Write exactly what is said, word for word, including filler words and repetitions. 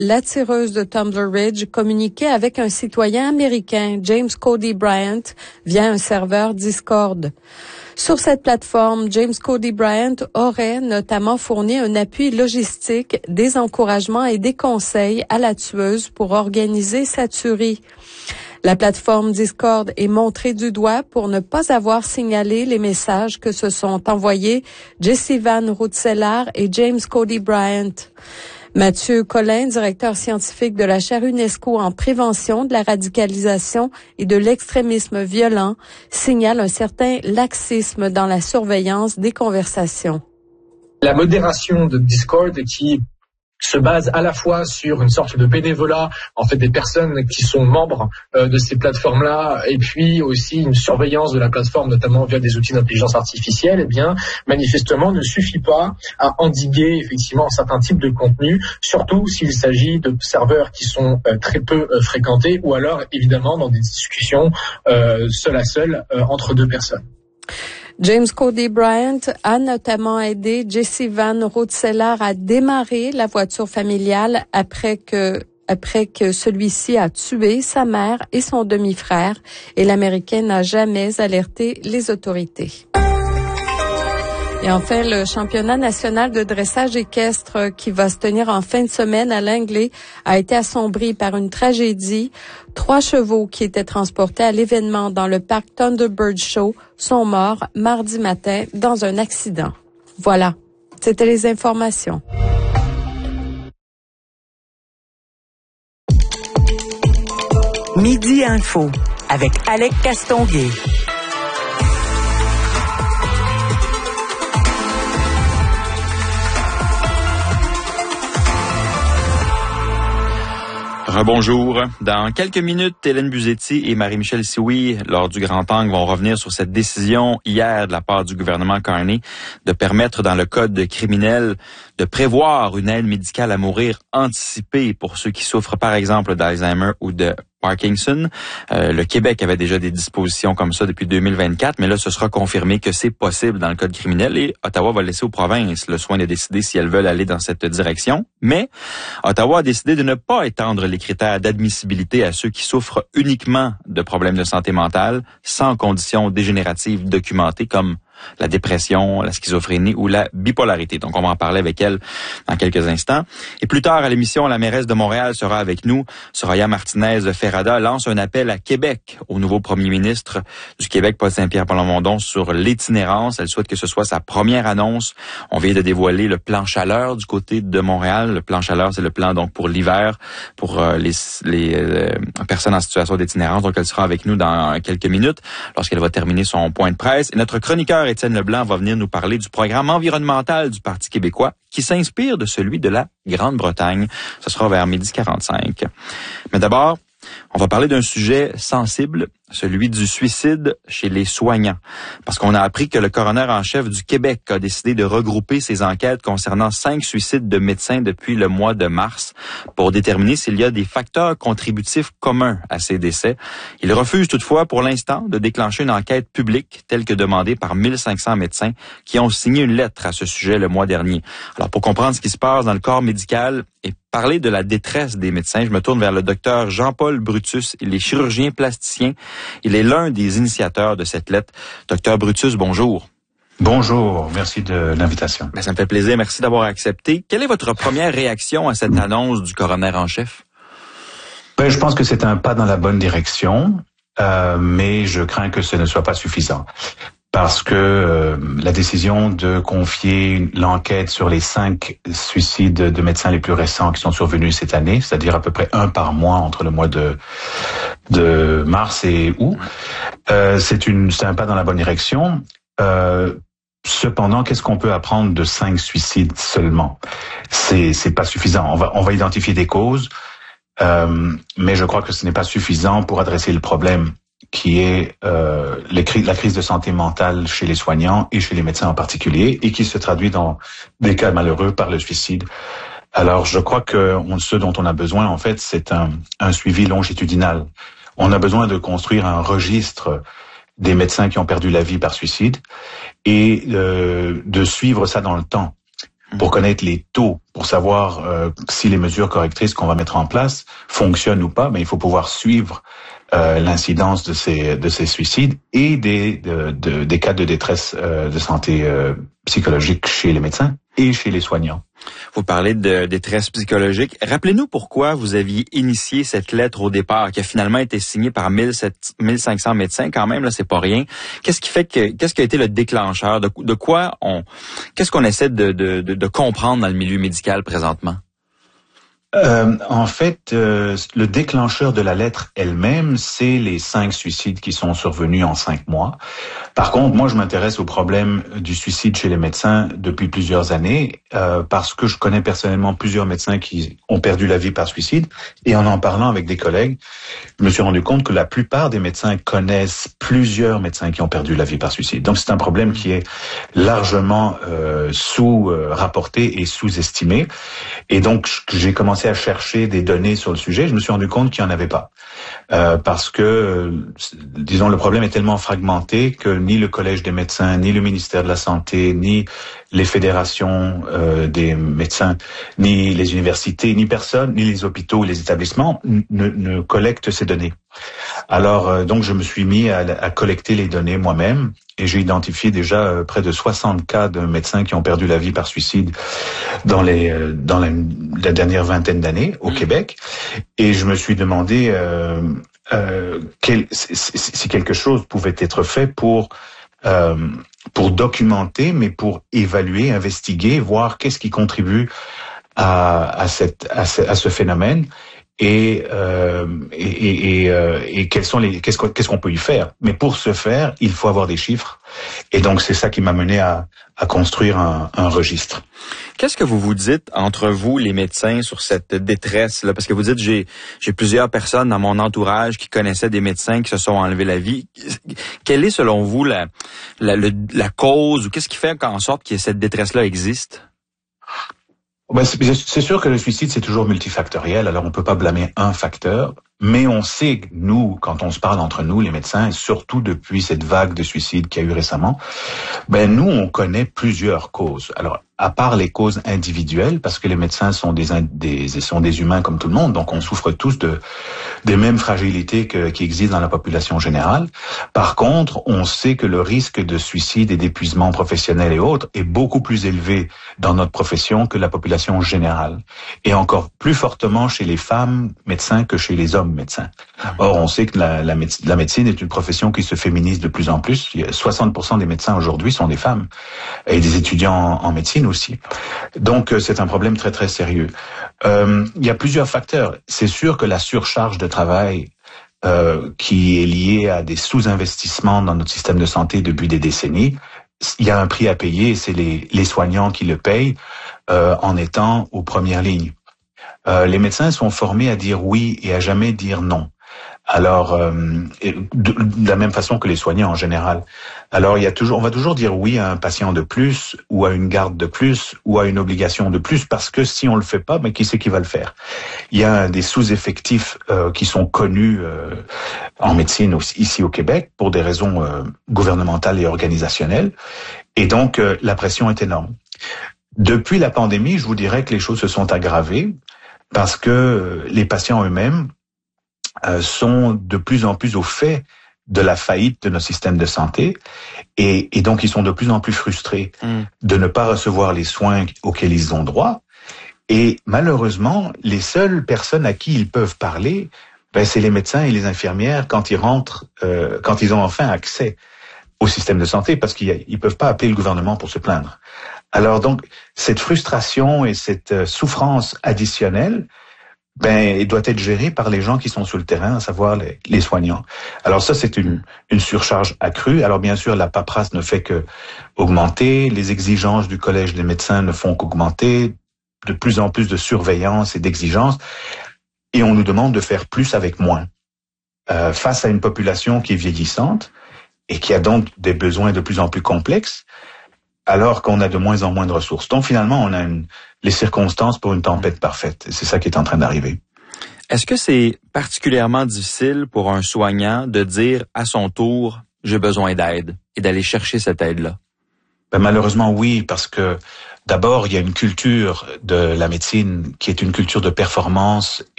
l'attireuse de Tumbler Ridge communiquait avec un citoyen américain, James Cody Bryant, via un serveur Discord. Sur cette plateforme, James Cody Bryant aurait notamment fourni un appui logistique, des encouragements et des conseils à la tueuse pour organiser sa tuerie. La plateforme Discord est montrée du doigt pour ne pas avoir signalé les messages que se sont envoyés Jesse Van Roetzeelaar et James Cody Bryant. Mathieu Collin, directeur scientifique de la chaire UNESCO en prévention de la radicalisation et de l'extrémisme violent, signale un certain laxisme dans la surveillance des conversations. La modération de Discord qui se base à la fois sur une sorte de bénévolat, en fait des personnes qui sont membres euh, de ces plateformes-là, et puis aussi une surveillance de la plateforme, notamment via des outils d'intelligence artificielle, eh bien, manifestement ne suffit pas à endiguer effectivement certains types de contenus, surtout s'il s'agit de serveurs qui sont euh, très peu euh, fréquentés, ou alors évidemment dans des discussions euh, seul à seul euh, entre deux personnes. James Cody Bryant a notamment aidé Jesse Van Roetzeelaar à démarrer la voiture familiale après que après que celui-ci a tué sa mère et son demi-frère, et l'Américain n'a jamais alerté les autorités. Et enfin, le championnat national de dressage équestre qui va se tenir en fin de semaine à Langley a été assombri par une tragédie. Trois chevaux qui étaient transportés à l'événement dans le parc Thunderbird Show sont morts mardi matin dans un accident. Voilà, c'était les informations. Midi Info avec Alec Castonguay. Rebonjour. Dans quelques minutes, Hélène Buzetti et Marie-Michel Sioui, lors du Grand Angle, vont revenir sur cette décision hier de la part du gouvernement Carney de permettre dans le code criminel de prévoir une aide médicale à mourir anticipée pour ceux qui souffrent par exemple d'Alzheimer ou de Parkinson. Euh, le Québec avait déjà des dispositions comme ça depuis deux mille vingt-quatre, mais là, ce sera confirmé que c'est possible dans le code criminel et Ottawa va laisser aux provinces le soin de décider si elles veulent aller dans cette direction. Mais Ottawa a décidé de ne pas étendre les critères d'admissibilité à ceux qui souffrent uniquement de problèmes de santé mentale, sans conditions dégénératives documentées comme la dépression, la schizophrénie ou la bipolarité. Donc, on va en parler avec elle dans quelques instants. Et plus tard à l'émission, la mairesse de Montréal sera avec nous. Soraya Martinez-Ferrada lance un appel à Québec au nouveau premier ministre du Québec, Paul Saint-Pierre Plamondon, sur l'itinérance. Elle souhaite que ce soit sa première annonce. On vient de dévoiler le plan chaleur du côté de Montréal. Le plan chaleur, c'est le plan donc pour l'hiver, pour euh, les, les euh, personnes en situation d'itinérance. Donc, elle sera avec nous dans quelques minutes lorsqu'elle va terminer son point de presse. Et notre chroniqueur Étienne Leblanc va venir nous parler du programme environnemental du Parti québécois qui s'inspire de celui de la Grande-Bretagne. Ce sera vers midi quarante-cinq. Mais d'abord, on va parler d'un sujet sensible, celui du suicide chez les soignants. Parce qu'on a appris que le coroner en chef du Québec a décidé de regrouper ses enquêtes concernant cinq suicides de médecins depuis le mois de mars pour déterminer s'il y a des facteurs contributifs communs à ces décès. Il refuse toutefois pour l'instant de déclencher une enquête publique telle que demandée par mille cinq cents médecins qui ont signé une lettre à ce sujet le mois dernier. Alors pour comprendre ce qui se passe dans le corps médical et parler de la détresse des médecins, je me tourne vers le docteur Jean-Paul Brutus. Il est chirurgien plasticien. Il est l'un des initiateurs de cette lettre. Docteur Brutus, bonjour. Bonjour, merci de l'invitation. Ben, ça me fait plaisir, merci d'avoir accepté. Quelle est votre première réaction à cette annonce du coroner en chef? Ben, je pense que c'est un pas dans la bonne direction, euh, mais je crains que ce ne soit pas suffisant. Parce que euh, la décision de confier l'enquête sur les cinq suicides de médecins les plus récents qui sont survenus cette année, c'est-à-dire à peu près un par mois entre le mois de de mars et août, euh, c'est une c'est un pas dans la bonne direction. Euh, cependant, qu'est-ce qu'on peut apprendre de cinq suicides seulement? C'est c'est pas suffisant. On va on va identifier des causes, euh, mais je crois que ce n'est pas suffisant pour adresser le problème, qui est euh, les cri- la crise de santé mentale chez les soignants et chez les médecins en particulier, et qui se traduit dans des cas malheureux par le suicide. Alors, je crois que on, ce dont on a besoin, en fait, c'est un, un suivi longitudinal. On a besoin de construire un registre des médecins qui ont perdu la vie par suicide et euh, de suivre ça dans le temps. pour connaître les taux, pour savoir euh, si les mesures correctrices qu'on va mettre en place fonctionnent ou pas. Mais il faut pouvoir suivre euh, l'incidence de ces de ces suicides et des de, de, des cas de détresse euh, de santé euh, psychologique chez les médecins et chez les soignants. Vous parlez de détresse psychologique. Rappelez-nous pourquoi vous aviez initié cette lettre au départ, qui a finalement été signée par mille cinq cents médecins. Quand même, là, c'est pas rien. Qu'est-ce qui fait que, qu'est-ce qui a été le déclencheur? De, de quoi on, qu'est-ce qu'on essaie de, de, de, de comprendre dans le milieu médical présentement? Euh, en fait, euh, le déclencheur de la lettre elle-même, c'est les cinq suicides qui sont survenus en cinq mois. Par contre, moi, je m'intéresse au problème du suicide chez les médecins depuis plusieurs années, euh, parce que je connais personnellement plusieurs médecins qui ont perdu la vie par suicide. Et en en parlant avec des collègues, je me suis rendu compte que la plupart des médecins connaissent plusieurs médecins qui ont perdu la vie par suicide. Donc, c'est un problème qui est largement euh, sous-rapporté et sous-estimé. Et donc, j'ai commencé à chercher des données sur le sujet. Je me suis rendu compte qu'il n'y en avait pas. Euh, parce que, euh, disons, le problème est tellement fragmenté que ni le Collège des médecins, ni le ministère de la Santé, ni les fédérations euh, des médecins, ni les universités, ni personne, ni les hôpitaux ou les établissements ne, ne collectent ces données. Alors, euh, donc, je me suis mis à, à collecter les données moi-même et j'ai identifié déjà euh, près de soixante cas de médecins qui ont perdu la vie par suicide dans les euh, dans la, la dernière vingtaine d'années au mmh. Québec. Et je me suis demandé euh, euh, quel, si, si quelque chose pouvait être fait pour euh, pour documenter, mais pour évaluer, investiguer, voir qu'est-ce qui contribue à, à, cette, à, ce, à ce phénomène et, euh, et, et, et, euh, et quels sont les, qu'est-ce qu'on, qu'est-ce qu'on peut y faire. Mais pour ce faire, il faut avoir des chiffres. Et donc, c'est ça qui m'a mené à, à construire un, un registre. Qu'est-ce que vous vous dites entre vous, les médecins, sur cette détresse-là? Parce que vous dites, j'ai, j'ai plusieurs personnes dans mon entourage qui connaissaient des médecins qui se sont enlevés la vie. Quelle est, selon vous, la, la, le, la cause ou qu'est-ce qui fait qu'en sorte que cette détresse-là existe? Ben, c'est, c'est sûr que le suicide, c'est toujours multifactoriel. Alors, on peut pas blâmer un facteur. Mais on sait que nous, quand on se parle entre nous, les médecins, et surtout depuis cette vague de suicides qu'il y a eu récemment, ben nous, on connaît plusieurs causes. Alors, à part les causes individuelles, parce que les médecins sont des, des sont des humains comme tout le monde, donc on souffre tous de des mêmes fragilités que, qui existent dans la population générale. Par contre, on sait que le risque de suicide et d'épuisement professionnel et autres est beaucoup plus élevé dans notre profession que la population générale, et encore plus fortement chez les femmes médecins que chez les hommes médecins. Or, on sait que la, la, médecine, la médecine est une profession qui se féminise de plus en plus. soixante pour cent des médecins aujourd'hui sont des femmes et des étudiants en, en médecine aussi. Donc, c'est un problème très, très sérieux. Euh, il y a plusieurs facteurs. C'est sûr que la surcharge de travail euh, qui est liée à des sous-investissements dans notre système de santé depuis des décennies, il y a un prix à payer et c'est les, les soignants qui le payent euh, en étant aux premières lignes. Euh, les médecins sont formés à dire oui et à jamais dire non. Alors, euh, de, de la même façon que les soignants en général. Alors, il y a toujours, on va toujours dire oui à un patient de plus, ou à une garde de plus, ou à une obligation de plus, parce que si on le fait pas, mais qui c'est qui va le faire? Il y a des sous-effectifs euh, qui sont connus euh, en médecine aussi, ici au Québec pour des raisons euh, gouvernementales et organisationnelles, et donc euh, la pression est énorme. Depuis la pandémie, je vous dirais que les choses se sont aggravées parce que les patients eux-mêmes euh, sont de plus en plus au fait de la faillite de notre système de santé et, et donc ils sont de plus en plus frustrés mmh. de ne pas recevoir les soins auxquels ils ont droit. Et malheureusement, les seules personnes à qui ils peuvent parler, ben, c'est les médecins et les infirmières quand ils rentrent, euh, quand ils ont enfin accès au système de santé, parce qu'ils ne peuvent pas appeler le gouvernement pour se plaindre. Alors donc, cette frustration et cette souffrance additionnelle, ben, elle doit être gérée par les gens qui sont sur le terrain, à savoir les, les soignants. Alors ça, c'est une, une surcharge accrue. Alors bien sûr, la paperasse ne fait que augmenter, les exigences du Collège des médecins ne font qu'augmenter, de plus en plus de surveillance et d'exigences, et on nous demande de faire plus avec moins. Euh, face à une population qui est vieillissante et qui a donc des besoins de plus en plus complexes, alors qu'on a de moins en moins de ressources. Donc finalement, on a une, les circonstances pour une tempête parfaite. Et c'est ça qui est en train d'arriver. Est-ce que c'est particulièrement difficile pour un soignant de dire à son tour « j'ai besoin d'aide » et d'aller chercher cette aide-là? Ben, malheureusement, oui, parce que d'abord, il y a une culture de la médecine qui est une culture de performance